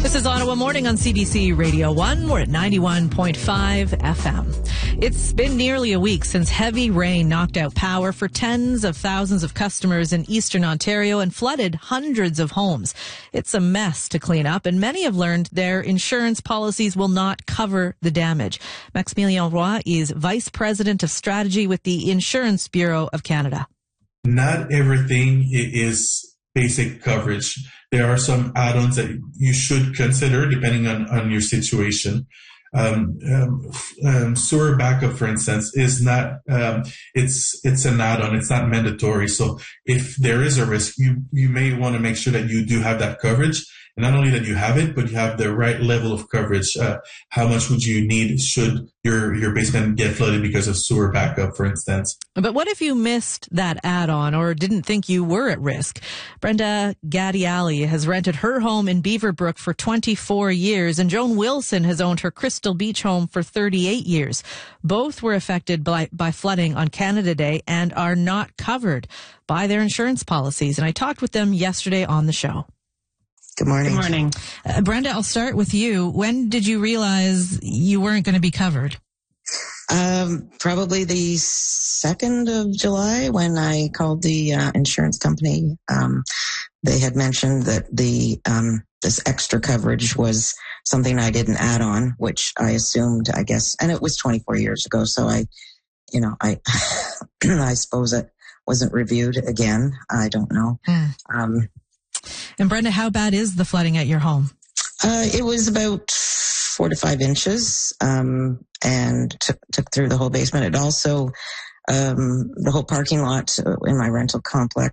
This is Ottawa Morning on CBC Radio 1. We're at 91.5 FM. It's been nearly a week since heavy rain knocked out power for tens of thousands of customers in eastern Ontario and flooded hundreds of homes. It's a mess to clean up, and many have learned their insurance policies will not cover the damage. Maximilien Roy is Vice President of Strategy with the Insurance Bureau of Canada. Not everything is basic coverage. There are some add-ons that you should consider depending on your situation. Sewer backup, for instance, is not, it's an add-on. It's not mandatory. So if there is a risk, you may want to make sure that you do have that coverage. And not only that you have it, but you have the right level of coverage. How much would you need should your basement get flooded because of sewer backup, for instance? But what if you missed that add-on or didn't think you were at risk? Brenda Gadiali has rented her home in Beaverbrook for 24 years, and Joan Wilson has owned her Crystal Beach home for 38 years. Both were affected by flooding on Canada Day and are not covered by their insurance policies. And I talked with them yesterday on the show. Good morning. Good morning. Brenda, I'll start with you. When did you realize you weren't going to be covered? Probably the 2nd of July when I called the insurance company. They had mentioned that this extra coverage was something I didn't add on, which I assumed, I guess, and it was 24 years ago. So I suppose it wasn't reviewed again. I don't know. And Brenda, how bad is the flooding at your home? It was about 4 to 5 inches, and took through the whole basement. It also, the whole parking lot in my rental complex